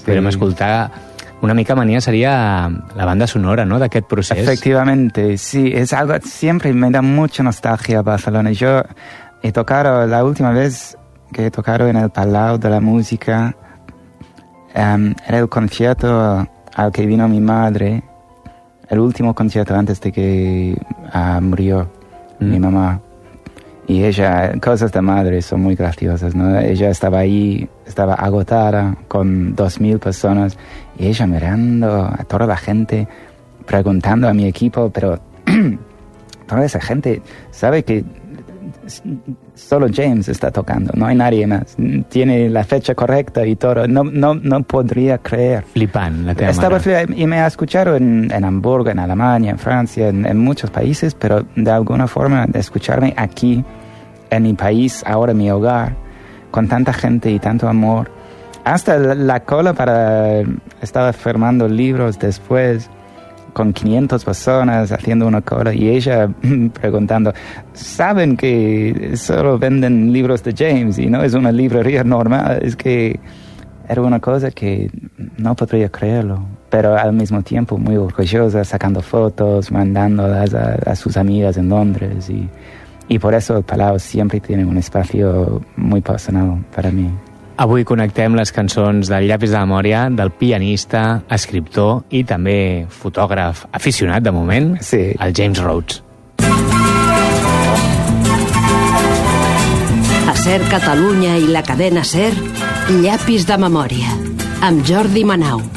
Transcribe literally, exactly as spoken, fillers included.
podrem escoltar una mica. Mania seria la banda sonora, ¿no?, d'aquest procés. Efectivamente, sí, es algo, siempre me da mucha nostalgia Barcelona. Yo he tocado, la última vez que he tocado en el Palau de la Música, um, era el concierto al que vino mi madre, el último concierto antes de que uh, murió mm. mi mamá. Y ella, cosas de madre son muy graciosas, ¿no? Ella estaba ahí, estaba agotada con dos mil personas y ella mirando a toda la gente, preguntando a mi equipo, pero toda esa gente sabe que solo James está tocando, no hay nadie más. Tiene la fecha correcta y todo. No, no, no podría creer. Flipant, la teva Estaba mare. flip- y me ha escuchado en, en Hamburgo, en Alemania, en Francia, en, en muchos países, pero de alguna forma de escucharme aquí, en mi país, ahora mi hogar, con tanta gente y tanto amor. Hasta la, la cola para... Estaba firmando libros después, con quinientas personas haciendo una cola, y ella preguntando, ¿saben que solo venden libros de James y no es una librería normal? Es que era una cosa que no podría creerlo, pero al mismo tiempo muy orgullosa, sacando fotos, mandándolas a, a sus amigas en Londres, y, y por eso el Palau siempre tiene un espacio muy personal para mí. Avui connectem les cançons del Llapis de Memòria del pianista, escriptor i també fotògraf aficionat, de moment, sí. el James Rhodes. A Ser Catalunya i la cadena Ser, Llapis de Memòria, amb Jordi Manau.